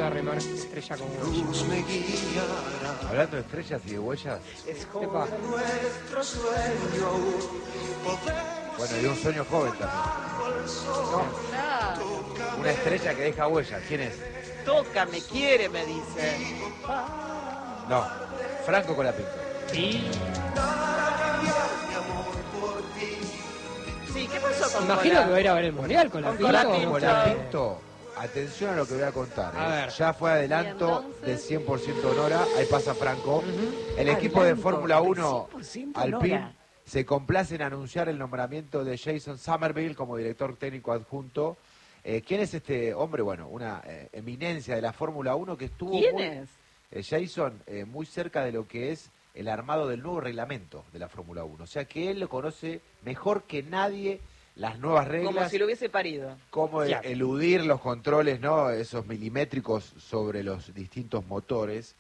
a remar estrella con huella. Hablando de estrellas y de huellas. Epa. Bueno, y un sueño joven también. Una estrella que deja huellas. ¿Quién es? Toca, me quiere, me dice. No, Franco Colapinto. Y Sí, ¿qué pasó con imagino Cola? que va a ir a ver el mundial con la Con Colapinto. Colapinto, atención a lo que voy a contar. A ver. Ya fue adelanto del 100% Honora. Ahí pasa Franco. El equipo de Adelanto Fórmula del 1 100% Alpine Honora. se complace en anunciar el nombramiento de Jason Somerville como director técnico adjunto. ¿Quién es este hombre? Bueno, una eminencia de la Fórmula 1 que estuvo ¿Quién es? Jason, muy cerca de lo que es el armado del nuevo reglamento de la Fórmula 1. O sea que él lo conoce mejor que nadie las nuevas reglas. Como si lo hubiese parido. Cómo Claro. eludir los controles, ¿no? Esos milimétricos sobre los distintos motores.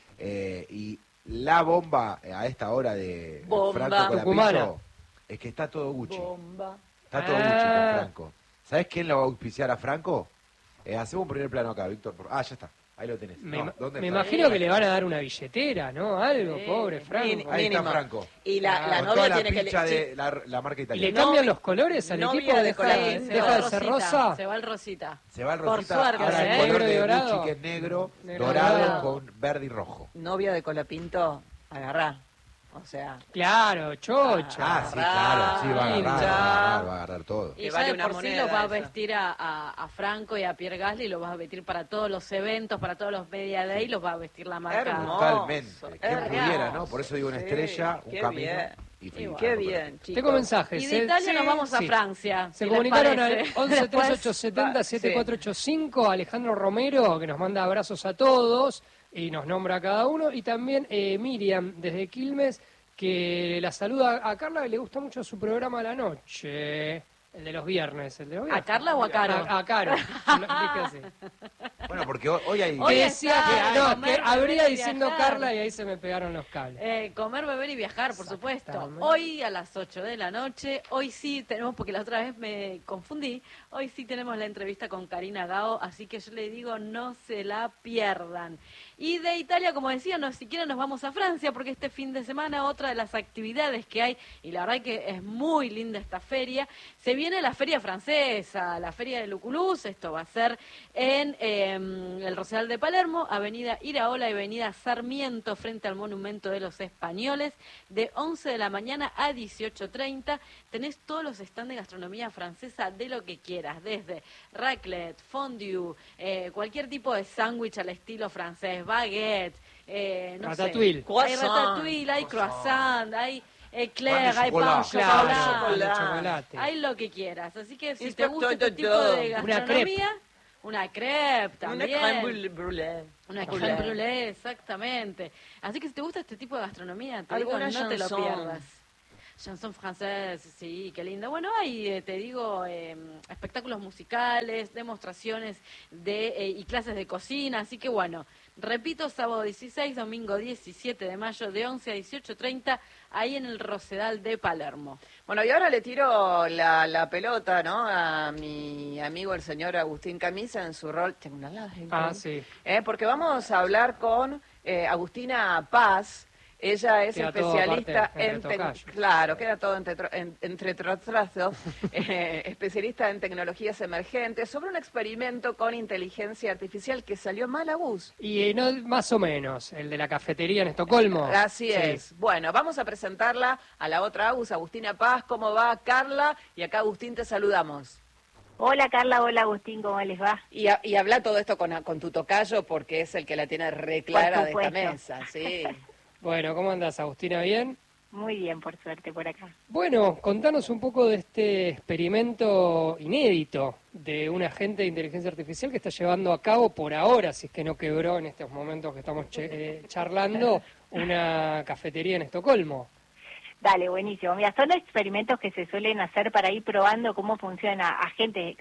Y la bomba a esta hora de Bomba. Franco Tucumana. Colapinto es que está todo Gucci. Bomba. Está todo Gucci con Franco. ¿Sabes quién lo va a auspiciar a Franco? Hacemos un primer plano acá, Víctor. Ya está. Ahí lo tenés. me, No, ¿dónde me está? imagino que le van a dar una billetera, ¿no? Algo, Sí. pobre Franco. Ahí está Mínimo. Franco. Y la Con novia toda la tiene que... pincha sí. de la marca ¿Y le italiana. cambian los colores al novia equipo? de ¿Deja, Colapinto. deja de ser rosa? Se va el rosita. Se va el Por rosita, suerte, ahora el ¿eh? color Negro y de dorado. Gucci que es negro, Negro dorado dorado. con verde y rojo. Novia de Colapinto, agarrá. O sea... Claro, chocha. Sí, claro, sí, va a agarrar, Pincha. va a agarrar todo. Y Que ya vale de una por sí moneda los va a eso. vestir a Franco y a Pierre Gasly, los va a vestir para todos los eventos, para todos los Media Day, los va a vestir la marca. Hermoso. Totalmente. ¿Quién hermoso. pudiera, no? Por eso digo una Sí, estrella, un qué camino bien. y Y bueno. Qué Franco bien, Colapinto. chicos. Tengo mensajes. Y de Italia nos vamos a sí. Francia. Se si les comunicaron al parece. 11 Después- 3870 7485 Alejandro Romero, que nos manda abrazos a todos y nos nombra a cada uno. Y también Miriam, desde Quilmes, que la saluda a Carla, que le gusta mucho su programa a la noche. El de los viernes. ¿El de los ¿A viernes? Carla o a Caro? A Caro. No, dije así. Bueno, porque hoy hay... Hoy Que decía está, que, no, comer, que abría beber y diciendo viajar. Carla y ahí se me pegaron los cables. Comer, beber y viajar, por supuesto. Exactamente. Hoy a las 8 de la noche, hoy sí tenemos, porque la otra vez me confundí, hoy sí tenemos la entrevista con Karina Gao, así que yo le digo, no se la pierdan. Y de Italia, como decía, no siquiera nos vamos a Francia, porque este fin de semana otra de las actividades que hay, y la verdad que es muy linda esta feria, se viene la feria francesa, la feria de Luculús. Esto va a ser en el Rosedal de Palermo, avenida Iraola y avenida Sarmiento, frente al Monumento de los Españoles, de 11 de la mañana a 18:30. Tenés todos los stands de gastronomía francesa de lo que quieras, desde raclette, fondue, cualquier tipo de sándwich al estilo francés, baguette, no Ratatouille. sé. Hay Croissant. ratatouille, hay croissant, hay eclair, Pan de hay pan chocolate. Claro, chocolate. de chocolate. Hay lo que quieras. Así que si te Inspector gusta este tipo Dodo. de Una gastronomía, una crepe Una también. crème brûlée. Una crème brûlée, exactamente. Así que si te gusta este tipo de gastronomía, te digo, Alguna no te lo chanson. pierdas. Chanson francés, sí, qué lindo. Bueno, hay, te digo, espectáculos musicales, demostraciones y clases de cocina. Así que bueno, repito, sábado 16, domingo 17 de mayo, de 11 a 18:30, ahí en el Rosedal de Palermo. Bueno, y ahora le tiro la pelota, ¿no? A mi amigo el señor Agustín Camisa en su rol. Tengo una lágrima. Sí. Porque vamos a hablar con Agustina Paz. Ella es Queda todo especialista aparte entre tocayos. Claro, queda todo entre trazos. Especialista en tecnologías emergentes sobre un experimento con inteligencia artificial que salió mal, Agus. Y no, más o menos, el de la cafetería en Estocolmo. Así Sí. es. Bueno, vamos a presentarla a la otra Agus, Agustina Paz. ¿Cómo va, Carla? Y acá, Agustín, te saludamos. Hola Carla, hola Agustín, ¿cómo les va? Y habla todo esto con tu tocayo porque es el que la tiene re clara de esta supuesto. mesa, sí. Bueno, ¿cómo andas, Agustina? ¿Bien? Muy bien, por suerte, por acá. Bueno, contanos un poco de este experimento inédito de un agente de inteligencia artificial que está llevando a cabo por ahora, si es que no quebró en estos momentos que estamos charlando, una cafetería en Estocolmo. Dale, buenísimo. Mira, son experimentos que se suelen hacer para ir probando cómo funcionan agentes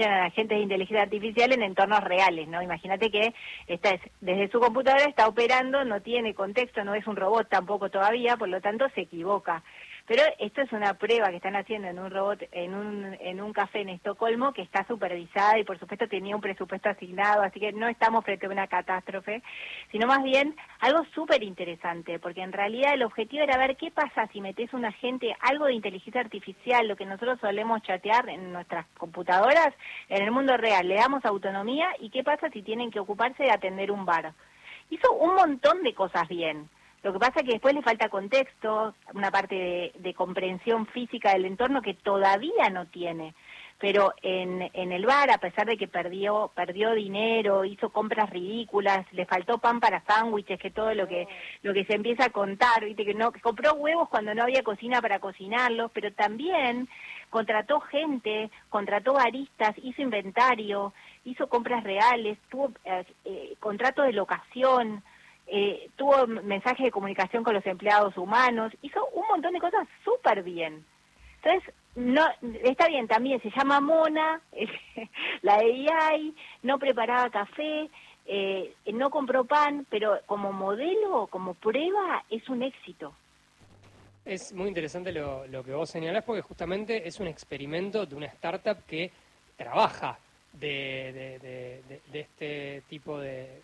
de inteligencia artificial en entornos reales, ¿no? Imagínate que desde su computadora está operando, no tiene contexto, no es un robot tampoco todavía, por lo tanto se equivoca. Pero esto es una prueba que están haciendo en un robot, en un café en Estocolmo, que está supervisada y por supuesto tenía un presupuesto asignado, así que no estamos frente a una catástrofe, sino más bien algo súper interesante, porque en realidad el objetivo era ver qué pasa si metes un agente, algo de inteligencia artificial, lo que nosotros solemos chatear en nuestras computadoras, en el mundo real, le damos autonomía, y qué pasa si tienen que ocuparse de atender un bar. Hizo un montón de cosas bien. Lo que pasa es que después le falta contexto, una parte de comprensión física del entorno que todavía no tiene. Pero en el bar, a pesar de que perdió dinero, hizo compras ridículas, le faltó pan para sándwiches, que todo lo que se empieza a contar, ¿viste? Que compró huevos cuando no había cocina para cocinarlos, pero también contrató gente, contrató baristas, hizo inventario, hizo compras reales, tuvo contrato de locación, tuvo mensaje de comunicación con los empleados humanos, hizo un montón de cosas súper bien. Entonces, no está bien, también se llama Mona, la AI, no preparaba café, no compró pan, pero como modelo, como prueba, es un éxito. Es muy interesante lo que vos señalás, porque justamente es un experimento de una startup que trabaja de este tipo de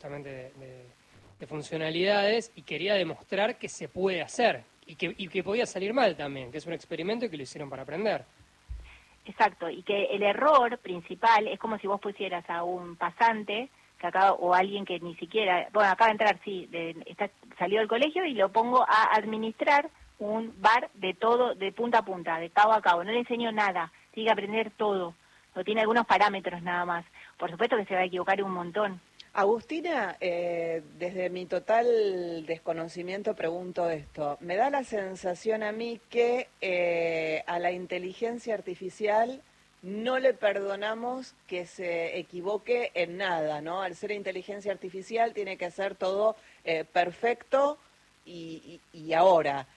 funcionalidades, y quería demostrar que se puede hacer y que podía salir mal también, que es un experimento y que lo hicieron para aprender. Exacto, y que el error principal es como si vos pusieras a un pasante que o alguien que ni siquiera, bueno, acaba de entrar, sí, salió del colegio, y lo pongo a administrar un bar de todo, de punta a punta, de cabo a cabo. No le enseño nada, tiene que aprender todo, no tiene algunos parámetros nada más. Por supuesto que se va a equivocar un montón. Agustina, desde mi total desconocimiento pregunto esto. Me da la sensación a mí que a la inteligencia artificial no le perdonamos que se equivoque en nada, ¿no? Al ser inteligencia artificial tiene que hacer todo perfecto y ahora.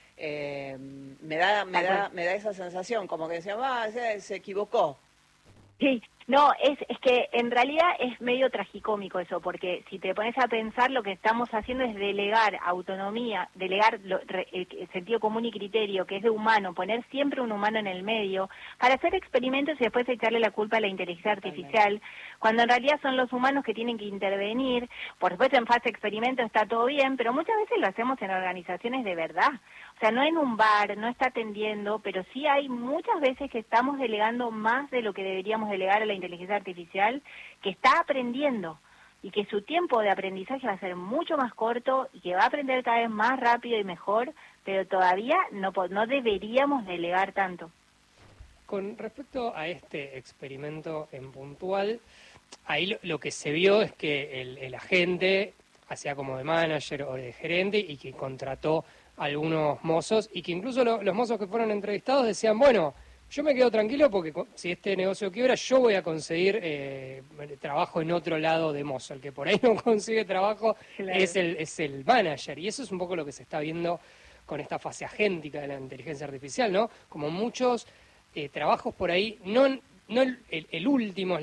Me da esa sensación, como que se equivocó. Sí, no, es que en realidad es medio tragicómico eso, porque si te pones a pensar, lo que estamos haciendo es delegar autonomía, delegar el sentido común y criterio, que es de humano, poner siempre un humano en el medio, para hacer experimentos y después echarle la culpa a la inteligencia artificial, cuando en realidad son los humanos que tienen que intervenir. Por supuesto, en fase de experimento está todo bien, pero muchas veces lo hacemos en organizaciones de verdad. O sea, no en un bar, no está atendiendo, pero sí hay muchas veces que estamos delegando más de lo que deberíamos delegar a la inteligencia artificial, que está aprendiendo y que su tiempo de aprendizaje va a ser mucho más corto y que va a aprender cada vez más rápido y mejor, pero todavía no deberíamos delegar tanto. Con respecto a este experimento en puntual, ahí lo que se vio es que el agente hacía como de manager o de gerente, y que contrató algunos mozos, y que incluso los mozos que fueron entrevistados decían, bueno, yo me quedo tranquilo porque si este negocio quiebra, yo voy a conseguir trabajo en otro lado de mozo. El que por ahí no consigue trabajo, claro, es el manager, y eso es un poco lo que se está viendo con esta fase agéntica de la inteligencia artificial, ¿no? Como muchos trabajos por ahí, no el último